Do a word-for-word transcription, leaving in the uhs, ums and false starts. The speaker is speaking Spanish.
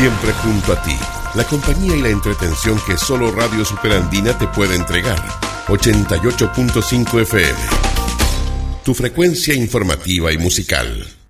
siempre junto a ti. La compañía y la entretención que solo Radio Superandina te puede entregar. ochenta y ocho punto cinco F M. Tu frecuencia informativa y musical.